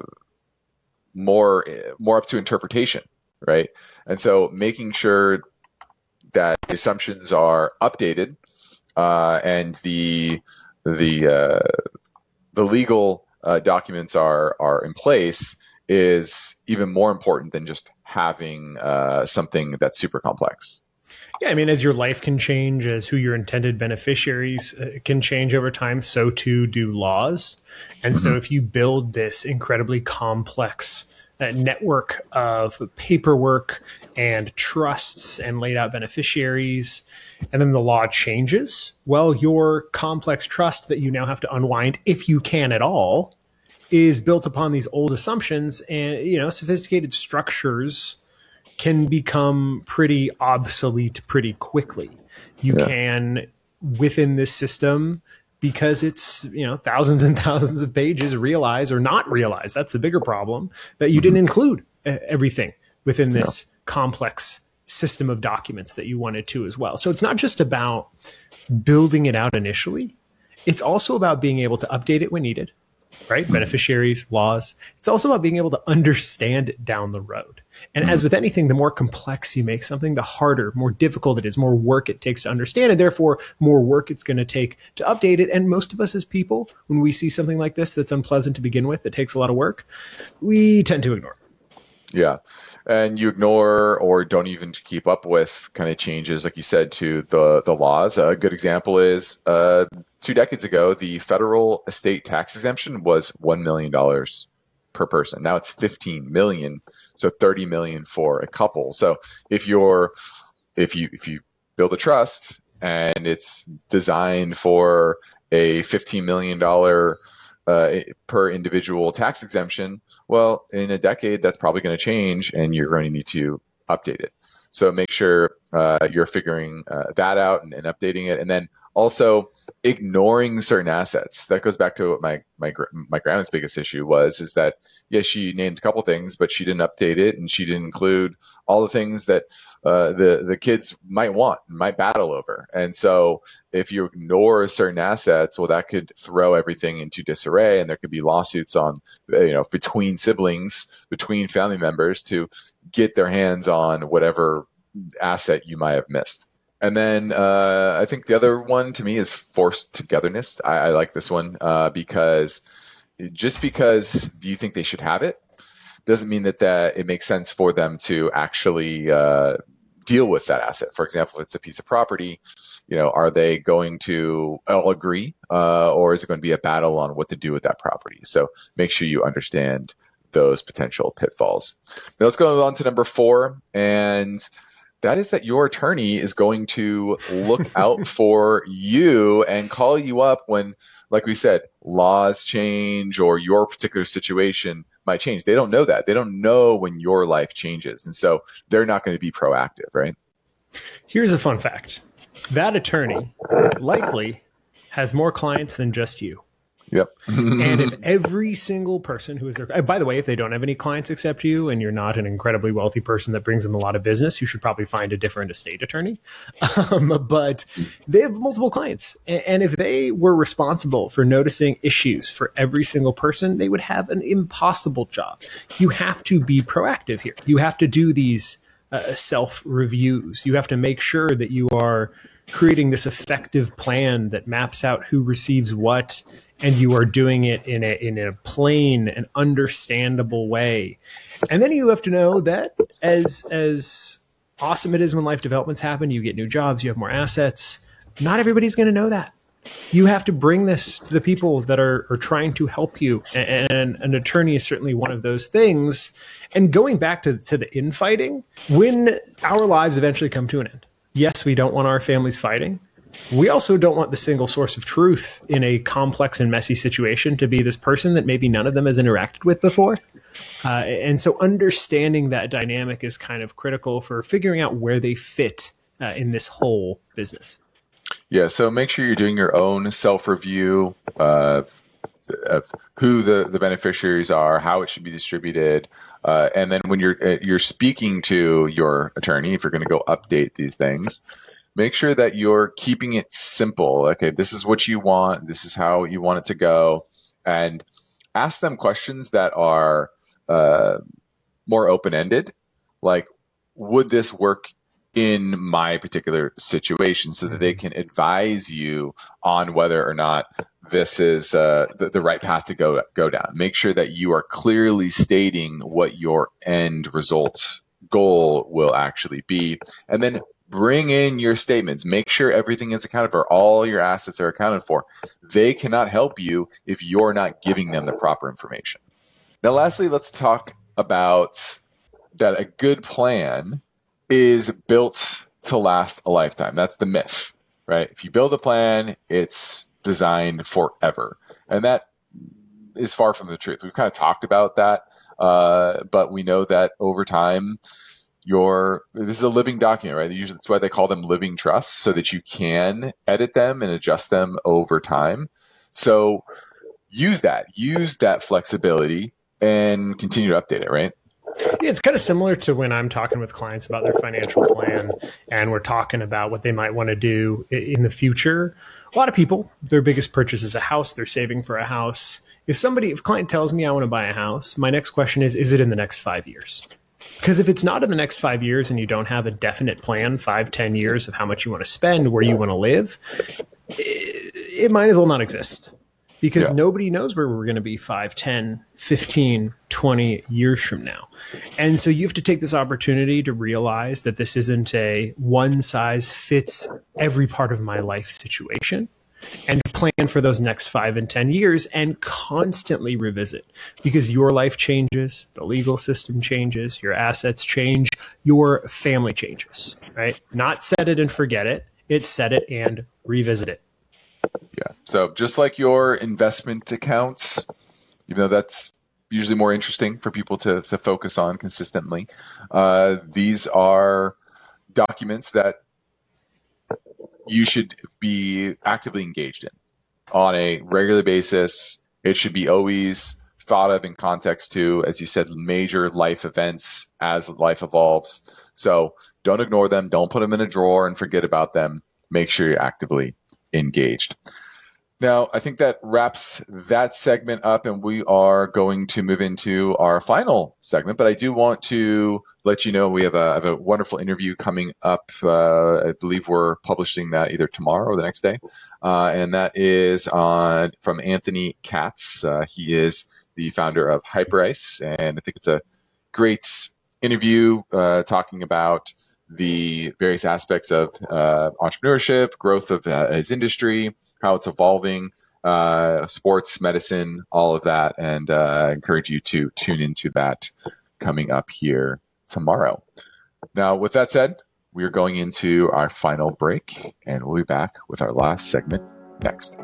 more, more up to interpretation, right? And so making sure that the assumptions are updated uh, and the the uh, the legal uh, documents are are in place is even more important than just having uh, something that's super complex. Yeah, I mean, as your life can change, as who your intended beneficiaries uh, can change over time, so too do laws. And mm-hmm. so if you build this incredibly complex uh, network of paperwork and trusts and laid out beneficiaries, and then the law changes, well, your complex trust that you now have to unwind, if you can at all, is built upon these old assumptions, and, you know, sophisticated structures can become pretty obsolete pretty quickly. You yeah. can, within this system, because it's, you know, thousands and thousands of pages, realize or not realize, that's the bigger problem, that you mm-hmm. didn't include everything within this yeah. complex system of documents that you wanted to as well. So it's not just about building it out initially. It's also about being able to update it when needed, right? Mm-hmm. Beneficiaries, laws. It's also about being able to understand it down the road. And mm-hmm. as with anything, the more complex you make something, the harder, more difficult it is, more work it takes to understand, and therefore more work it's going to take to update it. And most of us as people, when we see something like this that's unpleasant to begin with, that takes a lot of work, we tend to ignore it. Yeah. And you ignore or don't even keep up with kind of changes, like you said, to the, the laws. A good example is uh, two decades ago, the federal estate tax exemption was one million dollars per person. Now it's fifteen million dollars, so thirty million dollars for a couple. So if you're, if you, if you build a trust and it's designed for a fifteen million dollars uh, per individual tax exemption. Well, in a decade, that's probably going to change, and you're going to need to update it. So make sure uh, you're figuring uh, that out and, and updating it. And then also ignoring certain assets. That goes back to what my my my grandma's biggest issue was, is that, yes, she named a couple things, but she didn't update it, and she didn't include all the things that uh, the, the kids might want, might battle over. And so if you ignore certain assets, well, that could throw everything into disarray, and there could be lawsuits on, you know, between siblings, between family members to get their hands on whatever asset you might have missed. And then uh, I think the other one to me is forced togetherness. I, I like this one uh, because just because you think they should have it doesn't mean that, that it makes sense for them to actually uh, deal with that asset. For example, if it's a piece of property, you know, are they going to all agree uh, or is it going to be a battle on what to do with that property? So make sure you understand those potential pitfalls. Now let's go on to number four, and that is that your attorney is going to look out for you and call you up when, like we said, laws change or your particular situation might change. They don't know that. They don't know when your life changes. And so they're not going to be proactive, right? Here's a fun fact. That attorney likely has more clients than just you. Yep. And if every single person who is there, by the way, if they don't have any clients except you and you're not an incredibly wealthy person that brings them a lot of business, you should probably find a different estate attorney. Um, but they have multiple clients. And if they were responsible for noticing issues for every single person, they would have an impossible job. You have to be proactive here. You have to do these uh, self-reviews. You have to make sure that you are creating this effective plan that maps out who receives what, and you are doing it in a in a plain and understandable way. And then you have to know that as as awesome it is when life developments happen, you get new jobs, you have more assets. Not everybody's going to know that. You have to bring this to the people that are, are trying to help you. And an attorney is certainly one of those things. And going back to, to the infighting, when our lives eventually come to an end, yes, we don't want our families fighting. We also don't want the single source of truth in a complex and messy situation to be this person that maybe none of them has interacted with before. Uh, and so understanding that dynamic is kind of critical for figuring out where they fit uh, in this whole business. Yeah, so make sure you're doing your own self-review uh, of who the, the beneficiaries are, how it should be distributed. Uh, and then when you're uh, you're speaking to your attorney, if you're going to go update these things, make sure that you're keeping it simple. Okay, this is what you want. This is how you want it to go. And ask them questions that are uh, more open-ended. Like, would this work in my particular situation, so that they can advise you on whether or not this is uh, the, the right path to go go down. Make sure that you are clearly stating what your end results goal will actually be. And then bring in your statements. Make sure everything is accounted for. All your assets are accounted for. They cannot help you if you're not giving them the proper information. Now, lastly, let's talk about that a good plan is built to last a lifetime. That's the myth, right? If you build a plan, it's designed forever. And that is far from the truth. We've kind of talked about that, uh, but we know that over time, your this is a living document, right? Usually that's why they call them living trusts, so that you can edit them and adjust them over time. So use that, use that flexibility and continue to update it, right? Yeah, it's kind of similar to when I'm talking with clients about their financial plan and we're talking about what they might want to do in the future. A lot of people, their biggest purchase is a house. They're saving for a house. If somebody, if a client tells me I want to buy a house, my next question is, is it in the next five years? Because if it's not in the next five years and you don't have a definite plan, five, ten years of how much you want to spend, where you want to live, it, it might as well not exist. Because yeah. nobody knows where we're going to be five, ten, fifteen, twenty years from now. And so you have to take this opportunity to realize that this isn't a one size fits every part of my life situation, and plan for those next five and ten years and constantly revisit, because your life changes, the legal system changes, your assets change, your family changes, right? Not set it and forget it. It's set it and revisit it. Yeah. So just like your investment accounts, even though that's usually more interesting for people to, to focus on consistently, uh, these are documents that you should be actively engaged in on a regular basis. It should be always thought of in context to, as you said, major life events as life evolves. So don't ignore them. Don't put them in a drawer and forget about them. Make sure you're actively engaged. Now, I think that wraps that segment up, and we are going to move into our final segment. But I do want to let you know we have a, have a wonderful interview coming up. Uh, I believe we're publishing that either tomorrow or the next day. Uh, and that is on from Anthony Katz. Uh, he is the founder of Hyperice, and I think it's a great interview uh, talking about the various aspects of uh, entrepreneurship, growth of uh, his industry, how it's evolving, uh, sports, medicine, all of that. And uh, I encourage you to tune into that coming up here tomorrow. Now, with that said, we are going into our final break, and we'll be back with our last segment next.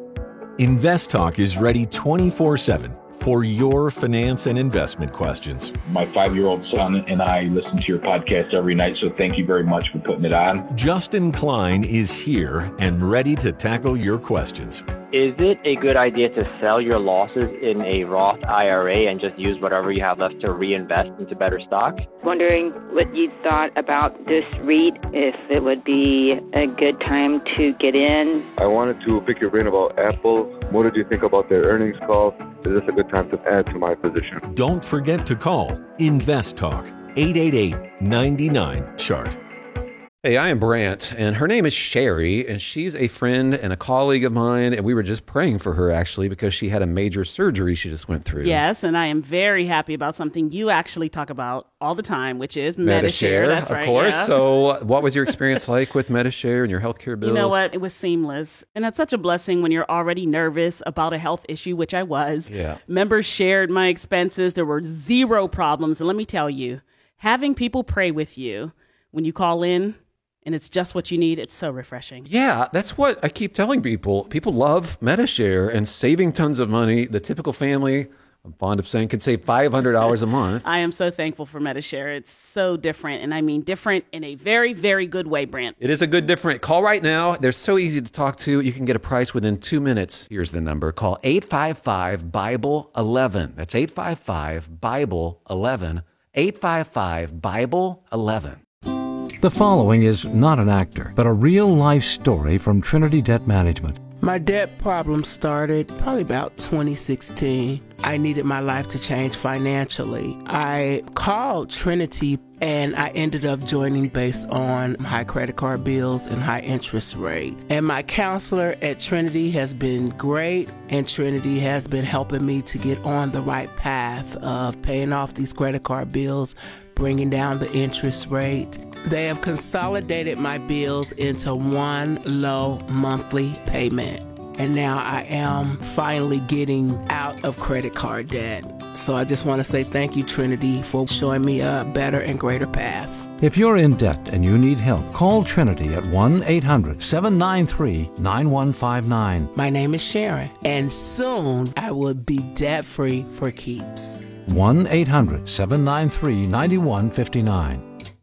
Invest Talk is ready twenty-four seven for your finance and investment questions. My five-year-old son and I listen to your podcast every night, so thank you very much for putting it on. Justin Klein is here and ready to tackle your questions. Is it a good idea to sell your losses in a Roth I R A and just use whatever you have left to reinvest into better stocks? Wondering what you thought about this REIT, if it would be a good time to get in. I wanted to pick your brain about Apple. What did you think about their earnings call? Is this a good time to add to my position? Don't forget to call Invest Talk, eight eight eight, nine nine, chart. Hey, I am Brant, and her name is Sherry, and she's a friend and a colleague of mine, and we were just praying for her, actually, because she had a major surgery she just went through. Yes, and I am very happy about something you actually talk about all the time, which is Medi-Share. That's of right, course. yeah. So what was your experience like with Medi-Share and your healthcare bills? You know what? It was seamless. And that's such a blessing when you're already nervous about a health issue, which I was. Yeah. Members shared my expenses. There were zero problems. And let me tell you, having people pray with you when you call in, and it's just what you need, it's so refreshing. Yeah, that's what I keep telling people. People love Medi-Share and saving tons of money. The typical family, I'm fond of saying, can save five hundred dollars a month. I am so thankful for Medi-Share. It's so different, and I mean different in a very, very good way, Brant. It is a good different. Call right now. They're so easy to talk to. You can get a price within two minutes. Here's the number. Call eight five five, Bible eleven. That's eight five five, Bible eleven. eight five five, Bible eleven. The following is not an actor, but a real-life story from Trinity Debt Management. My debt problem started probably about twenty sixteen. I needed my life to change financially. I called Trinity and I ended up joining based on high credit card bills and high interest rate. And my counselor at Trinity has been great, and Trinity has been helping me to get on the right path of paying off these credit card bills, bringing down the interest rate. They have consolidated my bills into one low monthly payment. And now I am finally getting out of credit card debt. So I just want to say thank you, Trinity, for showing me a better and greater path. If you're in debt and you need help, call Trinity at one eight hundred, seven nine three, nine one five nine. My name is Sharon, and soon I will be debt-free for keeps. one eight hundred, seven nine three, nine one five nine.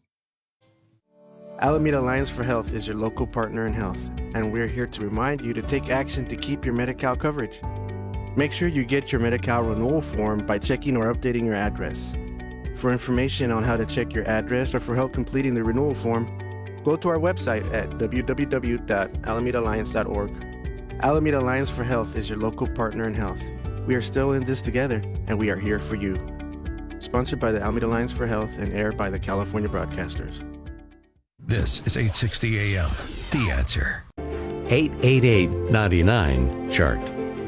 Alameda Alliance for Health is your local partner in health, and we're here to remind you to take action to keep your Medi-Cal coverage. Make sure you get your Medi-Cal renewal form by checking or updating your address. For information on how to check your address or for help completing the renewal form, go to our website at w w w dot alameda alliance dot org. Alameda Alliance for Health is your local partner in health. We are still in this together, and we are here for you. Sponsored by the Alameda Alliance for Health and aired by the California Broadcasters. This is eight sixty A M, The Answer. eight eight eight, nine nine, chart.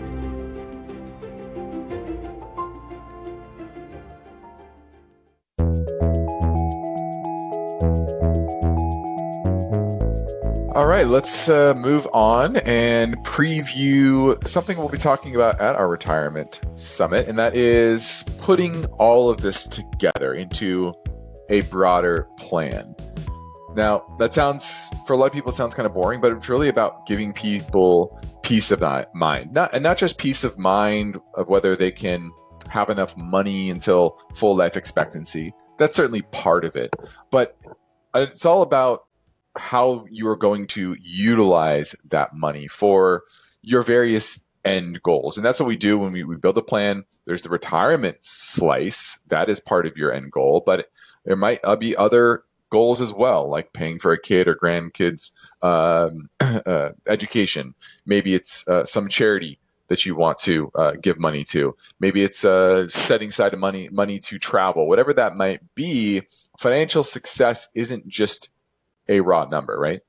All right, let's uh, move on and preview something we'll be talking about at our retirement summit, and that is putting all of this together into a broader plan. Now, that sounds, for a lot of people, it sounds kind of boring, but it's really about giving people peace of mind, not and not just peace of mind of whether they can have enough money until full life expectancy. That's certainly part of it, but it's all about how you are going to utilize that money for your various end goals. And that's what we do when we, we build a plan. There's the retirement slice. That is part of your end goal, but there might be other goals as well, like paying for a kid or grandkids' um, uh, education. Maybe it's uh, some charity that you want to uh, give money to. Maybe it's uh, setting aside money money to travel. Whatever that might be, financial success isn't just a raw number, right?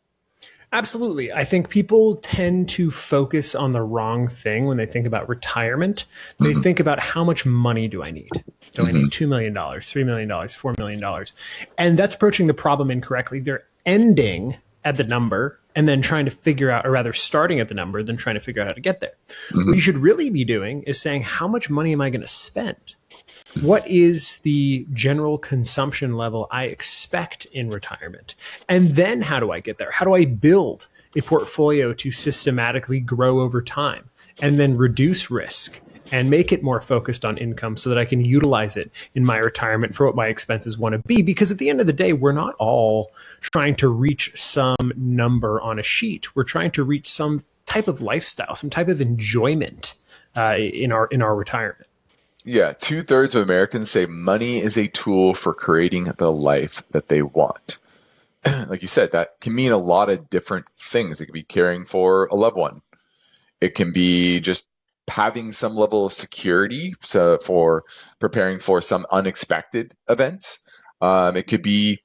Absolutely. I think people tend to focus on the wrong thing when they think about retirement. They mm-hmm. think about how much money do I need? Do mm-hmm. I need two million dollars, three million dollars, four million dollars? And that's approaching the problem incorrectly. They're ending at the number and then trying to figure out, or rather starting at the number, then trying to figure out how to get there. Mm-hmm. What you should really be doing is saying, how much money am I going to spend? What is the general consumption level I expect in retirement? And then how do I get there? How do I build a portfolio to systematically grow over time and then reduce risk and make it more focused on income so that I can utilize it in my retirement for what my expenses want to be? Because at the end of the day, we're not all trying to reach some number on a sheet. We're trying to reach some type of lifestyle, some type of enjoyment uh, in our in our retirement. Yeah, two thirds of Americans say money is a tool for creating the life that they want. Like you said, that can mean a lot of different things. It could be caring for a loved one. It can be just having some level of security so for preparing for some unexpected event. Um, it could be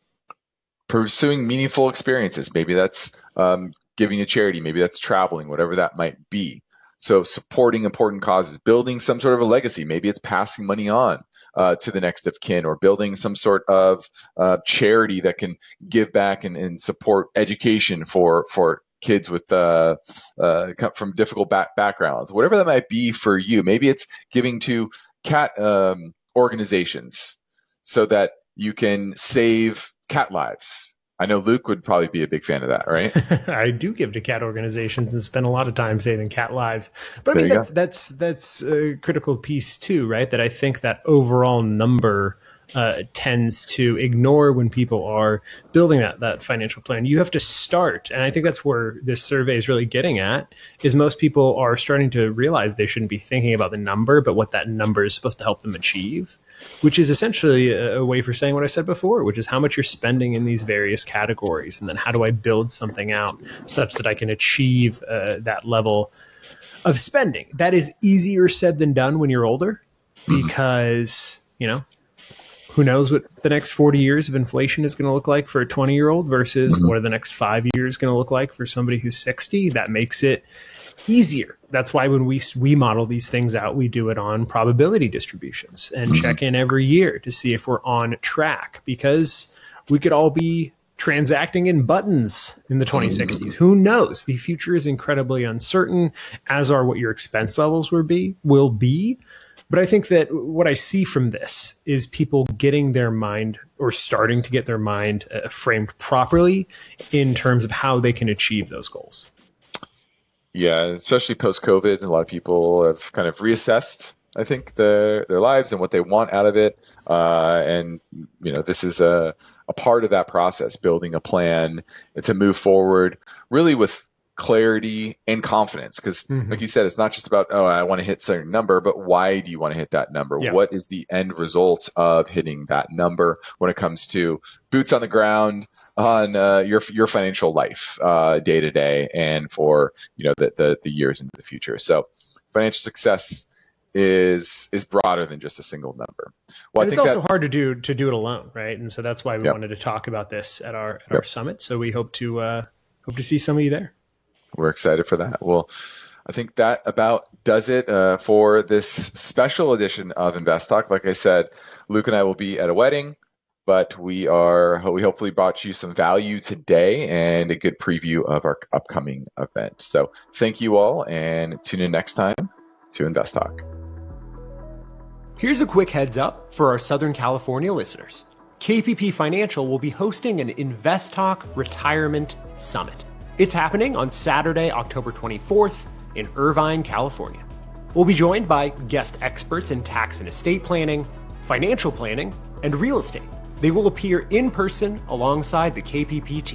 pursuing meaningful experiences. Maybe that's um, giving a charity. Maybe that's traveling, whatever that might be. So supporting important causes, building some sort of a legacy. Maybe it's passing money on uh, to the next of kin, or building some sort of uh, charity that can give back and, and support education for for kids with uh, uh, from difficult back- backgrounds. Whatever that might be for you. Maybe it's giving to cat um, organizations so that you can save cat lives. I know Luke would probably be a big fan of that, right? I do give to cat organizations and spend a lot of time saving cat lives. But I mean, that's, that's, that's a critical piece too, right? That I think that overall number uh, tends to ignore when people are building that, that financial plan. You have to start. And I think that's where this survey is really getting at, is most people are starting to realize they shouldn't be thinking about the number, but what that number is supposed to help them achieve, which is essentially a, a way for saying what I said before, which is how much you're spending in these various categories. And then how do I build something out such that I can achieve uh, that level of spending? That is easier said than done when you're older, because, you know, who knows what the next forty years of inflation is going to look like for a twenty year old versus mm-hmm. what are the next five years going to look like for somebody who's sixty. That makes it easier. That's why when we we model these things out, we do it on probability distributions and mm-hmm. check in every year to see if we're on track, because we could all be transacting in buttons in the twenty sixties. Who knows? The future is incredibly uncertain, as are what your expense levels will be, will be. But I think that what I see from this is people getting their mind, or starting to get their mind uh, framed properly in terms of how they can achieve those goals. Yeah, especially post-COVID, a lot of people have kind of reassessed, I think, their their lives and what they want out of it. Uh, and, you know, this is a, a part of that process, building a plan to move forward really with clarity and confidence. Because mm-hmm. like you said, it's not just about, oh, I want to hit a certain number, but why do you want to hit that number? Yeah. What is the end result of hitting that number when it comes to boots on the ground on uh, your your financial life uh, day to day and for, you know, the, the the years into the future. So financial success is is broader than just a single number. Well, and I it's think also that, hard to do to do it alone, right? And so that's why we yep. wanted to talk about this at our at yep. our summit. So we hope to uh, hope to see some of you there. We're excited for that. Well, I think that about does it uh, for this special edition of Invest Talk. Like I said, Luke and I will be at a wedding, but we are we hopefully brought you some value today and a good preview of our upcoming event. So thank you all, and tune in next time to Invest Talk. Here's a quick heads up for our Southern California listeners. K P P Financial will be hosting an Invest Talk Retirement Summit. It's happening on Saturday, October twenty-fourth in Irvine, California. We'll be joined by guest experts in tax and estate planning, financial planning, and real estate. They will appear in person alongside the K P P team.